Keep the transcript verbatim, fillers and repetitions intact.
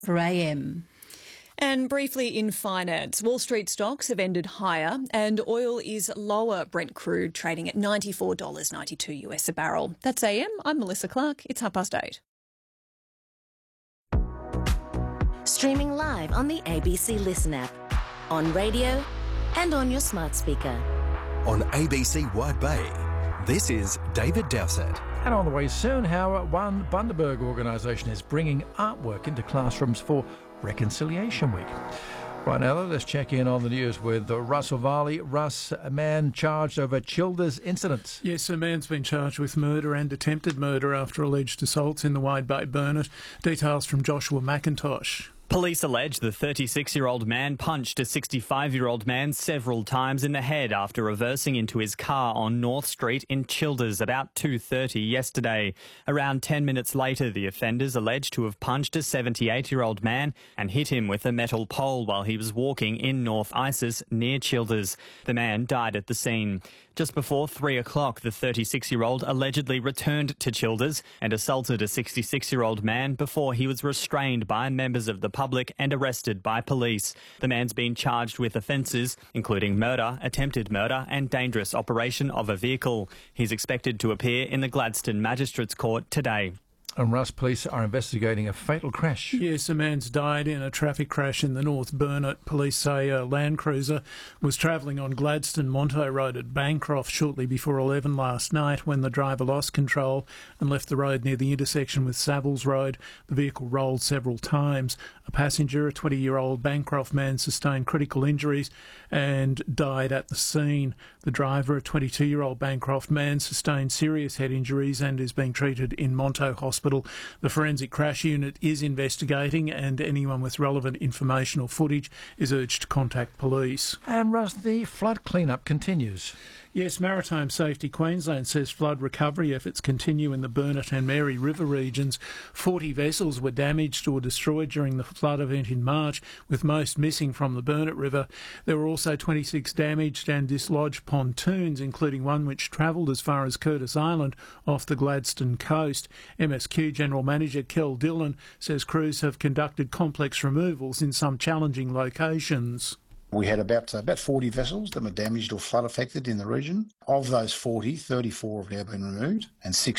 for A M. And briefly in finance, Wall Street stocks have ended higher and oil is lower. Brent crude trading at ninety-four dollars ninety-two US a barrel. That's A M. I'm Melissa Clark. It's half past eight. Streaming live on the A B C Listen app, on radio and on your smart speaker. On A B C Wide Bay, this is David Dowsett. And on the way soon, how one Bundaberg organisation is bringing artwork into classrooms for Reconciliation Week. Right now, let's check in on the news with Russell Varley. Russ, a man charged over Childers incident. Yes, a man's been charged with murder and attempted murder after alleged assaults in the Wide Bay Burnett. Details from Joshua McIntosh. Police allege the thirty-six-year-old man punched a sixty-five-year-old man several times in the head after reversing into his car on North Street in Childers about two thirty yesterday. Around ten minutes later, the offenders alleged to have punched a seventy-eight-year-old man and hit him with a metal pole while he was walking in North Isis near Childers. The man died at the scene. Just before three o'clock, the thirty-six-year-old allegedly returned to Childers and assaulted a sixty-six-year-old man before he was restrained by members of the public and arrested by police. The man's been charged with offences, including murder, attempted murder and dangerous operation of a vehicle. He's expected to appear in the Gladstone Magistrates Court today. And Russ, police are investigating a fatal crash. Yes, a man's died in a traffic crash in the North Burnett. Police say a Land Cruiser was travelling on Gladstone Monto Road at Bancroft shortly before eleven last night when the driver lost control and left the road near the intersection with Savills Road. The vehicle rolled several times. A passenger, a twenty-year-old Bancroft man, sustained critical injuries and died at the scene. The driver, a twenty-two-year-old Bancroft man, sustained serious head injuries and is being treated in Monto Hospital. The Forensic Crash Unit is investigating and anyone with relevant information or footage is urged to contact police. And Russ, the flood clean-up continues. Yes, Maritime Safety Queensland says flood recovery efforts continue in the Burnett and Mary River regions. forty vessels were damaged or destroyed during the flood event in March, with most missing from the Burnett River. There were also twenty-six damaged and dislodged pontoons, including one which travelled as far as Curtis Island off the Gladstone coast. M S Q General Manager Kel Dillon says crews have conducted complex removals in some challenging locations. We had about uh, about forty vessels that were damaged or flood affected in the region. Of those forty, thirty-four have now been removed and six